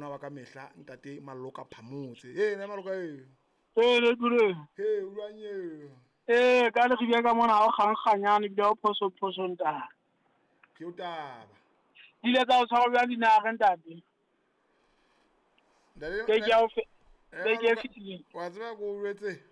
rona wa ka mehla ntate Maloka Phamotse ne Maloka le dure utlwanye ka le bia ka mona o ganganyane di o phoso nta ke o taba dile tsa o tshwara bja dinaga ntate ke ja o fe ke fitile wa tseba go uretse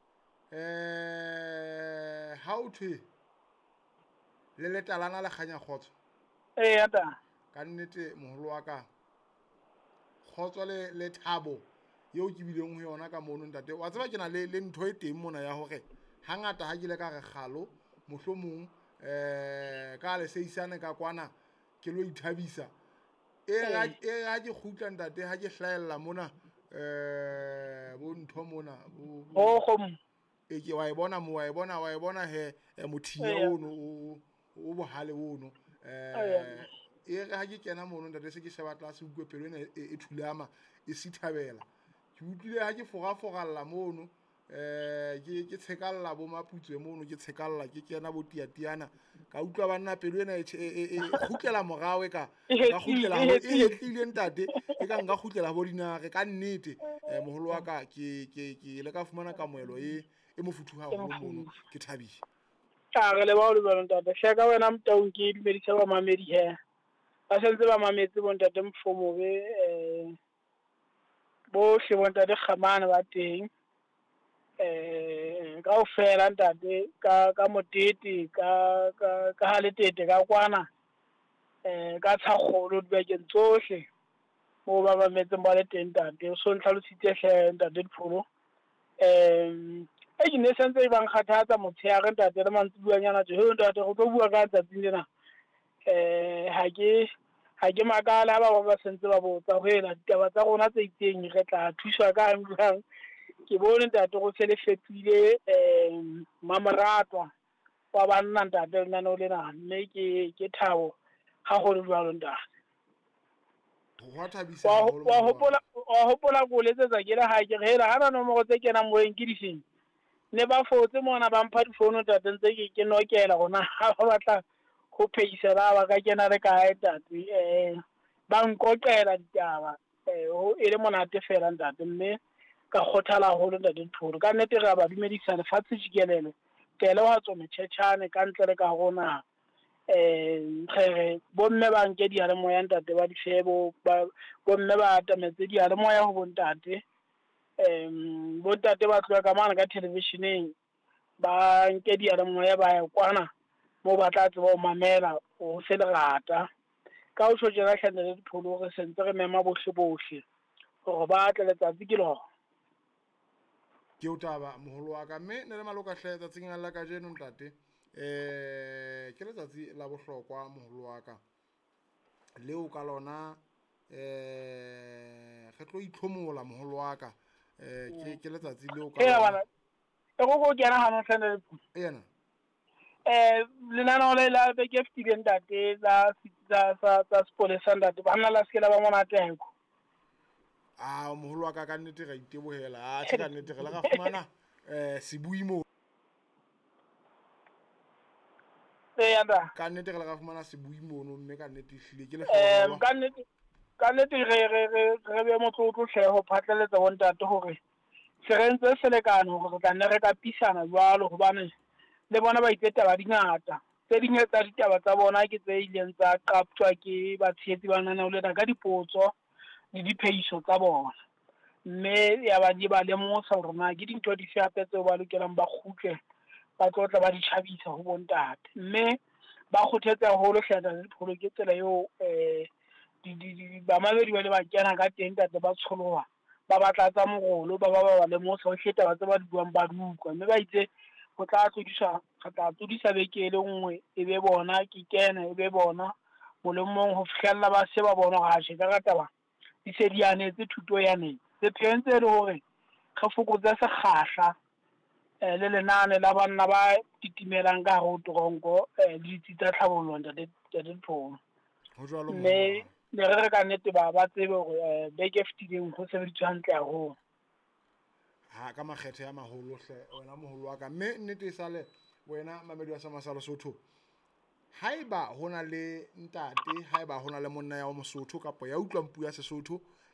ha o thwe le letalana le kganya khotso ata ka nnete moholo wa ka khotso le thabo yeo ke bileng ho yona ka mono ntate wa tseba ke na le ntho e teng mona ya hore hangata ha ke le ka re kgalo mohlomong ka le seisane ka kwana ke lo ithabisa ga ke khutla ntate ha ke hlaella mona bo ntho mona ho khom ke wa e bona he mothinya ono o bohale ono ha ke kena mono ntate se ke sheba tlase utlwe pelo ena e thulama e sithabela ke utlwile ha ke fogalla mono ke tshekalla bo maputswe mono ke tshekalla ke kena bo tiatiana ka utlwa banna pelo ena e khutlela morao ka khutlela ho e hetlile ntate e ka nka khutlela bo dinare ka nnete moholo wa ka ke le ka fumana kamoelo e mofuthu haholo mono ke thabile re le ba o le ba ntate shaka wena mtaung ke dumedisa ba mamedi he ba sentse ba mametse bo ntate Mfomobe bohle bo ntate Kgamane ba teng ka o fela ntate ka motete ka ha le tete ka kwana ka tshakgolo dibekeng tsohle mo ba mametseng ba le teng ntate o so ntlhalositse hle ntate Dipholo ke ne sentse e bang kgathatsa motshehare ntate le mantsibuanyana tje ho ntate go tlo bua ka tsatsing lena ha ke makala ba sentse ba botsa ho ela ditaba tsa rona tse itseng re tla thuswa ka jwang ke bone ntate go se le fetile mamoratwa wa banna ntate le nana o lena mme ke thabo ha go le jwalo ntate wa hopola go letsetsa ke le ha ke re hela hana nomoro tse kenang moeng ke difeng ne ba fotse mona ba mpha difono tate ntse ke nokela gona ha ba batla go phehisa ba ka kena le kae tate ba nkoqela ditaba e le monate fela ntate mme ka kgothala haholo ntate Dipholo ka nnete re ba dumedisa lefatshe jikelele tele wa tsome tšhetšhane ka ntle le ka gona bomme ba nke di ale moya ntate ba difebo bomme ba atametse di ale moya ho bontate bontate ba tloya ka mana ka televisioneng ba nke di ale moya ba ya kwana mo ba tla tseba o mamela o se lerata ka o tjena hlannele Dipholo re sentse re mema bohle gore ba tle letsatsi ke lona ke o taba moholo wa ka mme ne le Maloka hle tsatsing la ka jeno ntate ke letsatsi la bohlokwa moholo wa ka leo ka lona re tlo itlhomola moholo wa ka ke letsatsi leo ka lona go kena hana hlannele yena lenaneo le la beke ftileng ntate tsa sepolesa ntate banna la skela ba monate heko moholo wa ka ka nnete ga itebohela a ka nnete ge le ga fumana sebui mo ka nnete ge le ga fumana sebui mono mme ka nnete hlile ke le ka nnete re be motlotlo hle ho phatlaletsa bo ntate hore se rentse selekane hore re tla nne re ka pisana jwalo hobane le bona ba itse taba di ngata tse ding tsa ditaba tsa bona ke tse ileng tsa qaptswa ke batshehetsi ba nanao lena ka dipotso le diphehiso tsa bona mme ya ba di ba lemosa hore na ke dintho di fe hape tseo ba lokelang ba kgutle ba tlotla ba di tjhabisa ho bontate mme ba kgothetse haholo hlata Dipholo ke tsela eo bamamedi ba le ba kena ka teng tate ba tsholoha ba batla tsa mogolo ba ba lemosa ho taba tse ba di buang ba dukwa mme ba itse go tla tlodisa beke le nngwe e be bona ke kena e be bona molemong ho fihlella ba se ba bona ga sheka ka taba di se di anetse thuto ya neng se phentse le hore re fokotse sekgahla le lenane la banna ba titimelang ka hare ho toronko le ditsi tsa tlhabollo ntate Dipholo mme le re ka nnete ba tsebe hore beke ftileng go sebeditswe hantle haholo ka makgethe ya maholo hle wena moholo wa ka mme nnete sale wena mamedi wa sama sa Lesotho haiba hona le ntate haiba hona le monna ya Mosotho kapo ya utlwang puo ya Sesotho